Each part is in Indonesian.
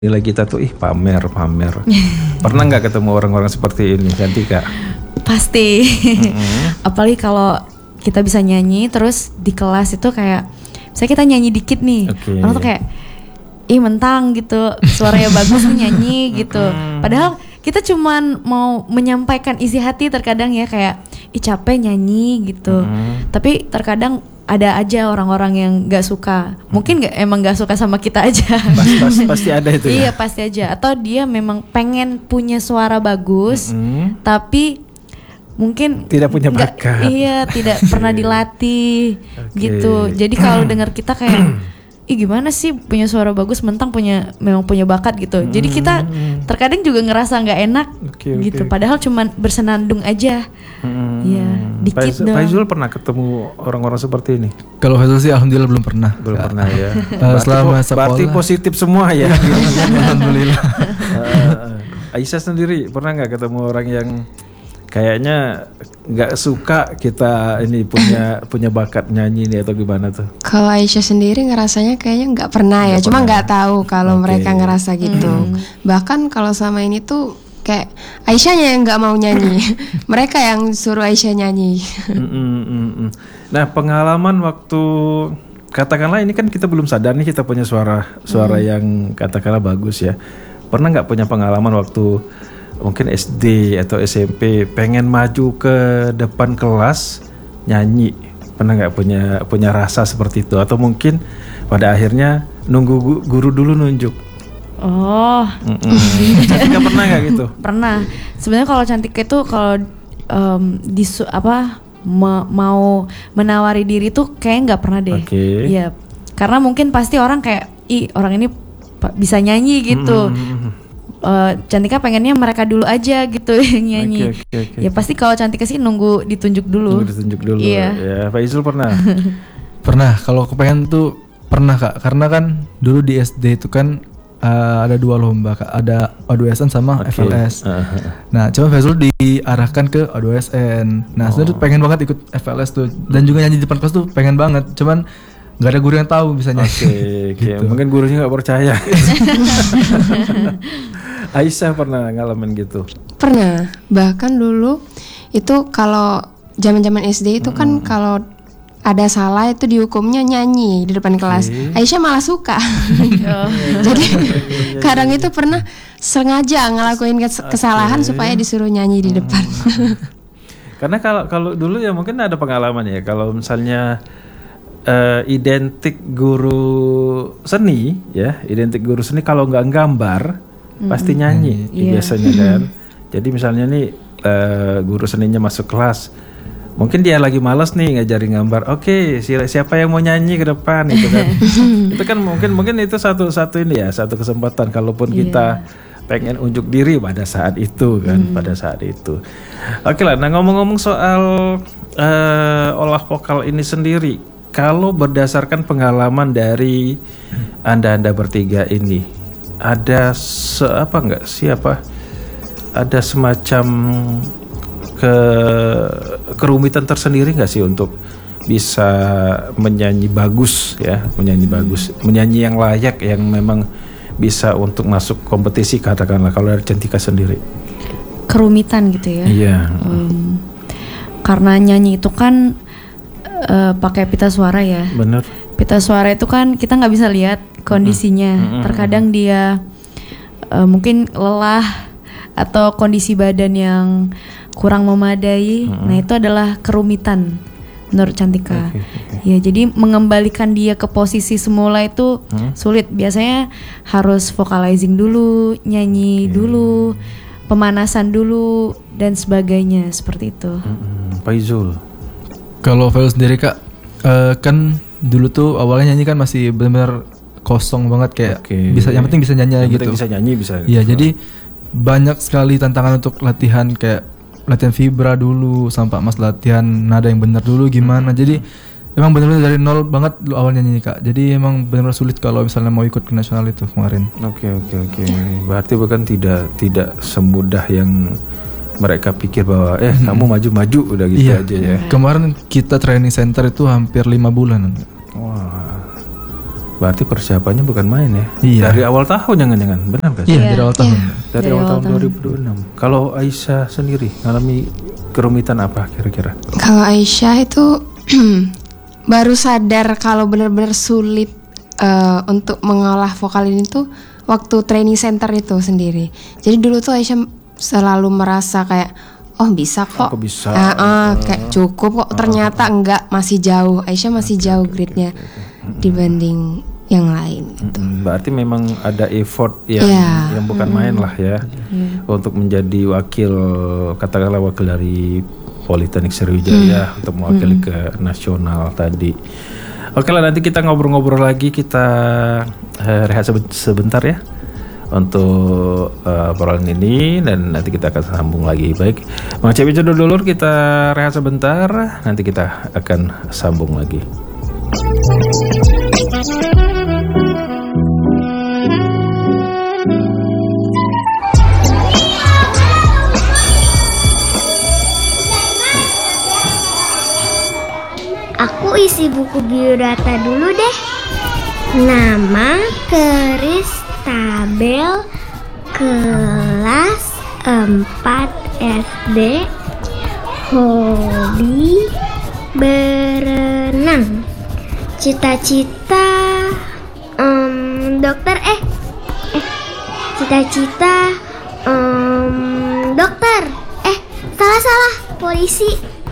Nilai kita tuh pamer. Pernah nggak ketemu orang-orang seperti ini, Cantika? Pasti. Apalagi kalau kita bisa nyanyi terus di kelas itu kayak misalnya kita nyanyi dikit nih, orang tuh kayak mentang gitu, suaranya bagus nih nyanyi gitu. Padahal kita cuman mau menyampaikan isi hati terkadang ya, kayak capek nyanyi gitu. Tapi terkadang ada aja orang-orang yang gak suka. Mungkin emang gak suka sama kita aja. Pasti ada itu ya? Iya pasti aja. Atau dia memang pengen punya suara bagus, tapi mungkin tidak punya bakat. Iya, tidak pernah dilatih gitu. Jadi kalau dengar kita kayak gimana sih punya suara bagus, mentang memang punya bakat gitu. Jadi kita terkadang juga ngerasa nggak enak gitu. Padahal cuman bersenandung aja. Ya, dikit doang. Pak Zul pernah ketemu orang-orang seperti ini? Kalau Faisal sih alhamdulillah belum pernah. Belum pernah ya. Berarti positif semua ya. Alhamdulillah. Aisyah sendiri pernah nggak ketemu orang yang kayaknya nggak suka kita ini punya bakat nyanyi nih atau gimana tuh? Kalau Aisyah sendiri ngerasanya kayaknya nggak pernah ya, cuma nggak tahu kalau mereka ngerasa gitu. Bahkan kalau sama ini tuh kayak Aisyahnya yang nggak mau nyanyi, mereka yang suruh Aisyah nyanyi. Nah, pengalaman waktu katakanlah ini kan kita belum sadar nih kita punya suara yang katakanlah bagus ya. Pernah nggak punya pengalaman waktu mungkin SD atau SMP pengen maju ke depan kelas nyanyi, pernah nggak punya rasa seperti itu, atau mungkin pada akhirnya nunggu guru dulu nunjuk? Cantika pernah nggak gitu? Pernah. Sebenarnya kalau Cantika itu kalau mau menawari diri tuh kayak nggak pernah deh. Iya, karena mungkin pasti orang kayak orang ini bisa nyanyi gitu. Cantika pengennya mereka dulu aja gitu yang nyanyi. Ya pasti kalau Cantika sih nunggu ditunjuk dulu. Iya. Ya, Pak Izul pernah? Pernah. Kalau aku pengen tuh pernah Kak. Karena kan dulu di SD itu kan ada 2 lomba Kak. Ada O2SN sama FLS. Nah, cuma Faisal diarahkan ke O2SN. Nah, sebenarnya pengen banget ikut FLS tuh, dan juga nyanyi di depan kelas tuh pengen banget. Cuman nggak ada guru yang tahu bisa nyanyi. Gitu. Mungkin gurunya nggak percaya. Aisyah pernah ngalamin gitu? Pernah. Bahkan dulu itu kalau zaman-zaman SD itu kan kalau ada salah itu dihukumnya nyanyi di depan kelas. Aisyah malah suka. Jadi kadang itu pernah sengaja ngelakuin kesalahan supaya disuruh nyanyi di depan. Karena kalau dulu ya mungkin ada pengalaman ya, kalau misalnya identik guru seni kalau nggak gambar pasti nyanyi biasanya kan. Jadi misalnya nih guru seninya masuk kelas, mungkin dia lagi malas nih ngajarin gambar. Oke, siapa yang mau nyanyi ke depan itu kan. Itu kan mungkin itu satu kesempatan kalaupun kita pengen unjuk diri pada saat itu kan, pada saat itu. Oke lah, nah ngomong-ngomong soal olah vokal ini sendiri, kalau berdasarkan pengalaman dari Anda bertiga ini, ada ada semacam kerumitan tersendiri nggak sih untuk bisa menyanyi bagus ya, menyanyi yang layak, yang memang bisa untuk masuk kompetisi, katakanlah kalau dari Cantika sendiri? Kerumitan gitu ya? Iya. Karena nyanyi itu kan pakai pita suara ya. Bener. Pita suara itu kan kita nggak bisa lihat kondisinya. Terkadang dia mungkin lelah atau kondisi badan yang kurang memadai. Nah itu adalah kerumitan menurut Cantika. Ya, jadi mengembalikan dia ke posisi semula itu sulit. Biasanya harus vocalizing dulu, nyanyi dulu, pemanasan dulu dan sebagainya, seperti itu. Pak Izul. Kalau Faisal sendiri Kak, kan dulu tuh awalnya nyanyi kan masih benar-benar kosong banget kayak yang penting bisa nyanyi gitu. Bisa nyanyi bisa. Iya, jadi banyak sekali tantangan untuk latihan, kayak latihan vibra dulu sampai latihan nada yang benar dulu gimana. Jadi emang benar-benar dari nol banget dulu awalnya nyanyi Kak. Jadi emang benar-benar sulit kalau misalnya mau ikut ke nasional itu kemarin. Oke. Berarti bukan tidak semudah yang mereka pikir bahwa kamu maju-maju udah gitu aja ya. Kemarin kita training center itu hampir 5 bulan. Wah. Berarti persiapannya bukan main ya? Iya. Dari awal tahun jangan-jangan, benar nggak sih? Iya, dari awal tahun. Dari awal tahun 2026. Kalau Aisyah sendiri ngalami kerumitan apa kira-kira? Kalau Aisyah itu baru sadar kalau benar-benar sulit untuk mengolah vokal ini tuh waktu training center itu sendiri. Jadi dulu tuh Aisyah selalu merasa kayak oh bisa kok, Aku bisa. kayak cukup kok. Ternyata enggak, masih jauh. Aisyah masih jauh grade-nya dibanding yang lain gitu. Berarti memang ada effort yang bukan main lah ya, untuk menjadi wakil, katakanlah wakil dari Politeknik Sriwijaya untuk mewakili ke nasional tadi. Oke lah, nanti kita ngobrol-ngobrol lagi, kita rehat sebentar ya untuk obrolan ini, dan nanti kita akan sambung lagi. Baik, Mang Cepi dulu kita rehat sebentar, nanti kita akan sambung lagi. Aku isi buku biodata dulu deh. Nama Kristabel, kelas 4 SD, hobi berenang, cita-cita dokter, cita-cita dokter, salah polisi,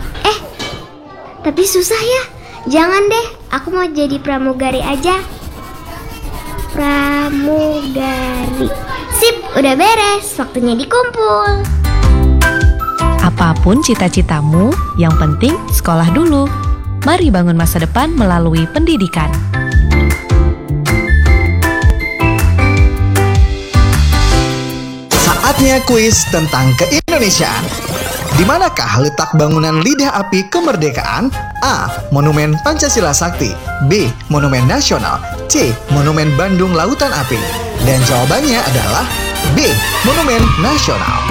tapi susah ya. Jangan deh, aku mau jadi pramugari aja. Pramugari. Sip, udah beres. Waktunya dikumpul. Apapun cita-citamu, yang penting sekolah dulu. Mari bangun masa depan melalui pendidikan. Saatnya kuis tentang keindonesiaan. Di manakah letak bangunan Lidah Api Kemerdekaan? A. Monumen Pancasila Sakti. B. Monumen Nasional. C. Monumen Bandung Lautan Api. Dan jawabannya adalah B. Monumen Nasional.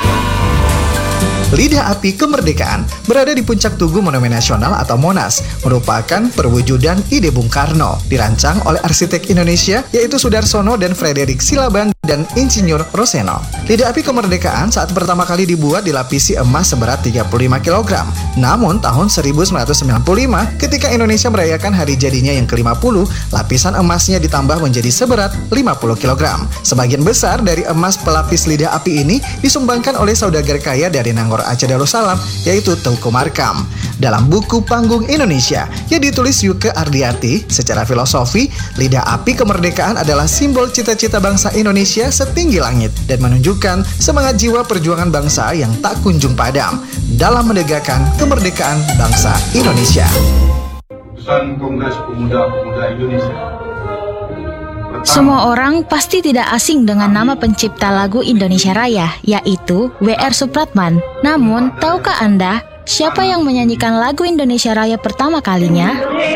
Lidah Api Kemerdekaan berada di puncak tugu Monumen Nasional atau Monas, merupakan perwujudan ide Bung Karno, dirancang oleh arsitek Indonesia yaitu Sudarsono dan Frederick Silaban dan Insinyur Roseno. Lidah Api Kemerdekaan saat pertama kali dibuat dilapisi emas seberat 35 kg. Namun tahun 1995 ketika Indonesia merayakan hari jadinya yang ke-50, lapisan emasnya ditambah menjadi seberat 50 kg. Sebagian besar dari emas pelapis Lidah Api ini disumbangkan oleh saudagar kaya dari Nangor Aceh Darussalam, yaitu Teuku Markam. Dalam buku Panggung Indonesia yang ditulis Yuke Ardiati, secara filosofi, Lidah Api Kemerdekaan adalah simbol cita-cita bangsa Indonesia setinggi langit dan menunjukkan semangat jiwa perjuangan bangsa yang tak kunjung padam dalam menegakkan kemerdekaan bangsa Indonesia. Keputusan Kongres Pemuda-Pemuda Indonesia. Semua orang pasti tidak asing dengan nama pencipta lagu Indonesia Raya, yaitu W.R. Supratman. Namun, tahukah Anda siapa yang menyanyikan lagu Indonesia Raya pertama kalinya?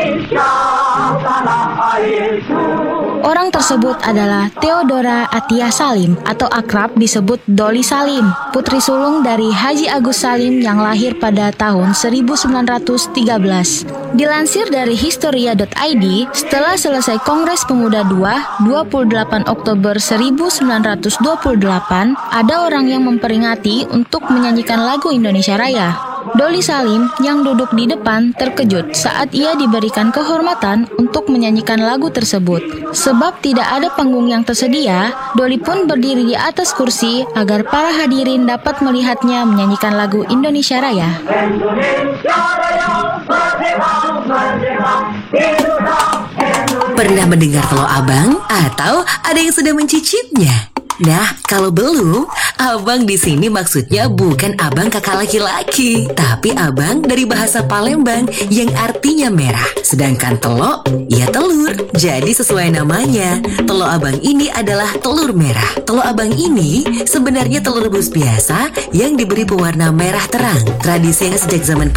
Orang tersebut adalah Theodora Atia Salim atau akrab disebut Doli Salim, putri sulung dari Haji Agus Salim yang lahir pada tahun 1913. Dilansir dari Historia.id, setelah selesai Kongres Pemuda II, 28 Oktober 1928, ada orang yang memperingati untuk menyanyikan lagu Indonesia Raya. Doli Salim yang duduk di depan terkejut saat ia diberikan kehormatan untuk menyanyikan lagu tersebut. Sebab tidak ada panggung yang tersedia, Doli pun berdiri di atas kursi agar para hadirin dapat melihatnya menyanyikan lagu Indonesia Raya. Pernah mendengar telur abang? Atau ada yang sudah mencicipnya? Nah, kalau belum, abang di sini maksudnya bukan abang kakak laki-laki, tapi abang dari bahasa Palembang yang artinya merah. Sedangkan telok, ya telur. Jadi sesuai namanya, telur abang ini adalah telur merah. Telur abang ini sebenarnya telur rebus biasa yang diberi pewarna merah terang. Tradisi yang sejak zaman